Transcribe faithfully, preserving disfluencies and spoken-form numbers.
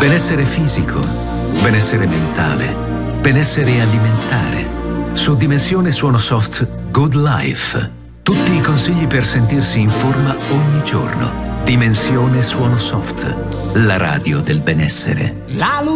Benessere fisico, benessere mentale, benessere alimentare. Su Dimensione Suono Soft Good Life. Tutti i consigli per sentirsi in forma ogni giorno. Dimensione Suono Soft, la radio del benessere. La